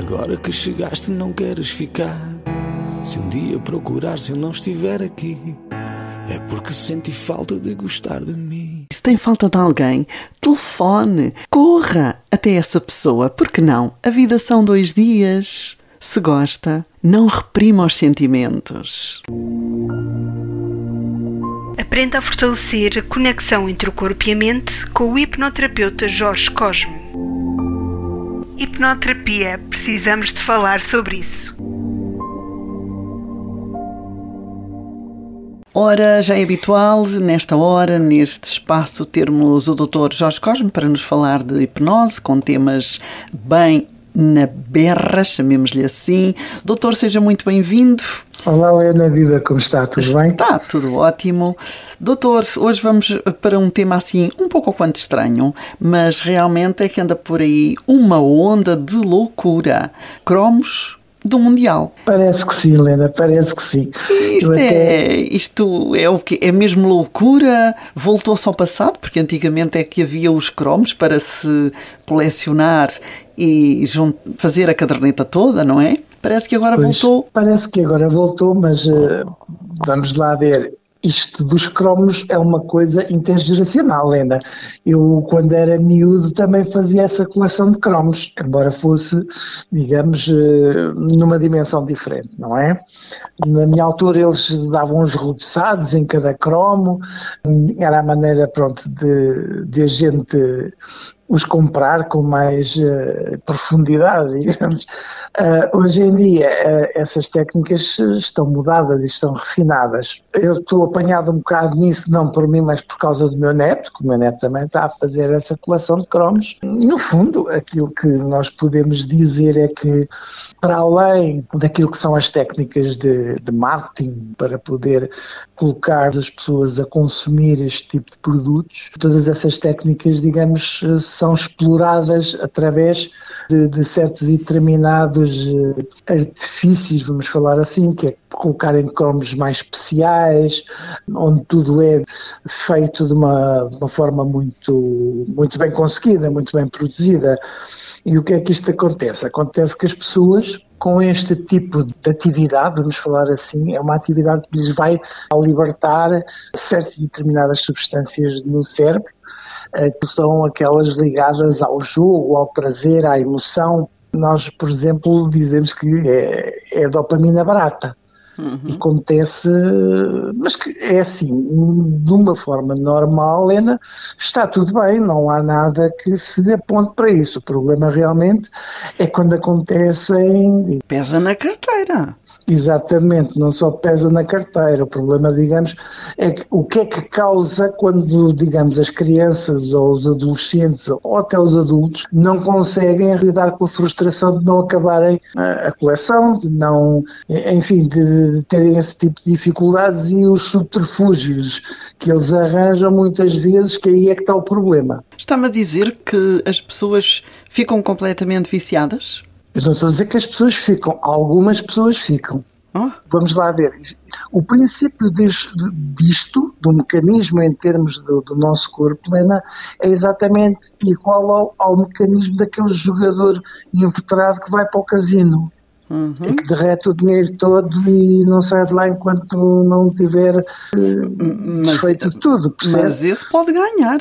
Agora que chegaste não queres ficar. Se um dia procurar, se eu não estiver aqui, é porque senti falta de gostar de mim. Se tem falta de alguém, telefone, corra até essa pessoa. Por que não? A vida são 2 dias. Se gosta, não reprima os sentimentos. Aprenda a fortalecer a conexão entre o corpo e a mente com o hipnoterapeuta Jorge Cosme. Hipnoterapia, precisamos de falar sobre isso. Ora, já é habitual, nesta hora, neste espaço, termos o Dr. Jorge Cosme para nos falar de hipnose, com temas bem na berra, chamemos-lhe assim. Doutor, seja muito bem-vindo. Olá, Helena, vida, como está? Tudo bem? Está tudo ótimo. Doutor, hoje vamos para um tema assim um pouco ou quanto estranho, mas realmente é que anda por aí uma onda de loucura. Cromos do Mundial. Parece que sim, Helena, parece que sim. Isto é o quê? É mesmo loucura? Voltou-se ao passado? Porque antigamente é que havia os cromos para se colecionar e fazer a caderneta toda, não é? Parece que agora voltou. Parece que agora voltou, mas vamos lá ver. Isto dos cromos é uma coisa intergeracional, Helena. Eu, quando era miúdo, também fazia essa coleção de cromos, embora fosse, digamos, numa dimensão diferente, não é? Na minha altura, eles davam uns rubeçados em cada cromo, era a maneira, pronto, de a gente os comprar com mais profundidade, digamos. Hoje em dia essas técnicas estão mudadas e estão refinadas. Eu estou apanhado um bocado nisso, não por mim, mas por causa do meu neto, que o meu neto também está a fazer essa coleção de cromos. No fundo, aquilo que nós podemos dizer é que, para além daquilo que são as técnicas de marketing para poder colocar as pessoas a consumir este tipo de produtos, todas essas técnicas, digamos, são exploradas através de certos e determinados artifícios, vamos falar assim, que é colocar em cromos mais especiais, onde tudo é feito de uma forma muito, muito bem conseguida, muito bem produzida. E o que é que isto acontece? Acontece que as pessoas, com este tipo de atividade, vamos falar assim, é uma atividade que lhes vai libertar certas e determinadas substâncias no cérebro, que são aquelas ligadas ao jogo, ao prazer, à emoção. Nós, por exemplo, dizemos que é dopamina barata. E acontece, mas que é assim, de uma forma normal, Helena, está tudo bem, não há nada que se aponte para isso. O problema realmente é quando acontecem... Pesa na carteira. Exatamente, não só pesa na carteira. O problema, digamos, é que o que é que causa quando, digamos, as crianças ou os adolescentes ou até os adultos não conseguem lidar com a frustração de não acabarem a coleção, de não, enfim, de terem esse tipo de dificuldades e os subterfúgios que eles arranjam muitas vezes, que aí é que está o problema. Está-me a dizer que as pessoas ficam completamente viciadas? Eu não estou a dizer que as pessoas ficam, algumas pessoas ficam. Vamos lá ver. O princípio disto, do mecanismo em termos do nosso corpo, Helena, é exatamente igual ao mecanismo daquele jogador inveterado que vai para o casino. E que derrete o dinheiro todo e não sai de lá enquanto não tiver feito tudo. Percebe? Mas esse pode ganhar.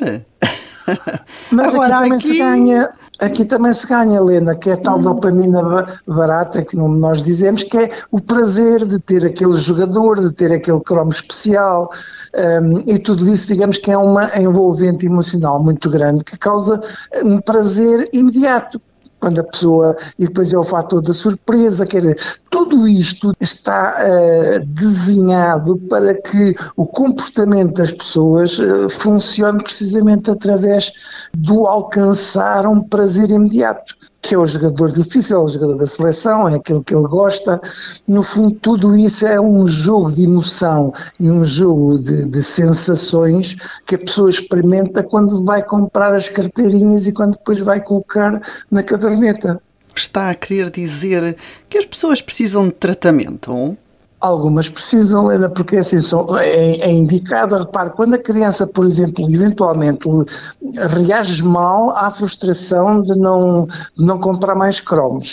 Mas agora, aqui também se ganha, Helena, que é a tal dopamina barata, que nós dizemos, que é o prazer de ter aquele jogador, de ter aquele cromo especial, e tudo isso, digamos, que é uma envolvente emocional muito grande, que causa um prazer imediato. Quando a pessoa, e depois é o fator da surpresa, quer dizer, tudo isto está desenhado para que o comportamento das pessoas funcione precisamente através do alcançar um prazer imediato, que é o jogador difícil, é o jogador da seleção, é aquele que ele gosta. No fundo, tudo isso é um jogo de emoção e um jogo de sensações que a pessoa experimenta quando vai comprar as carteirinhas e quando depois vai colocar na caderneta. Está a querer dizer que as pessoas precisam de tratamento? Algumas precisam, Helena, porque assim é indicado. Repare, quando a criança, por exemplo, eventualmente reage mal à frustração de não comprar mais cromos,